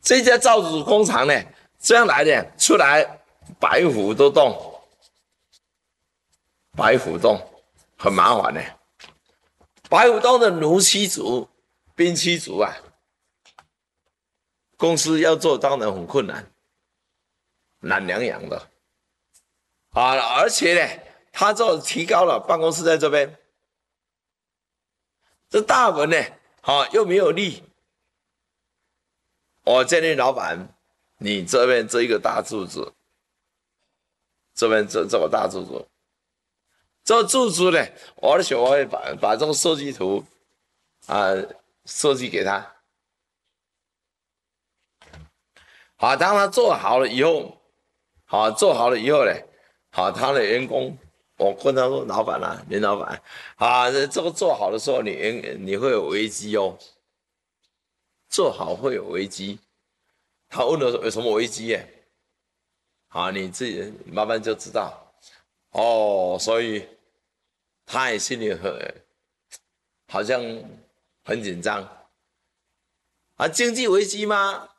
这家造纸工厂呢，这样来的，出来白虎都动，白虎洞很麻烦呢。白虎洞的奴七族、兵七族啊，公司要做当然很困难，懒洋洋的啊，而且呢，他就提高了办公室在这边，这大门呢，又没有力。我建议老板，你这边这一个大柱子，这边这个大柱子。这个柱子呢，我会把这个设计图设计给他。好，当他做好了以后，呢，他的员工，我跟他说，老板啊，林老板，这个做好的时候，你会有危机哦，做好会有危机。他问了有什么危机耶？你自己慢慢就知道。哦，所以他也心里好像很紧张。经济危机吗？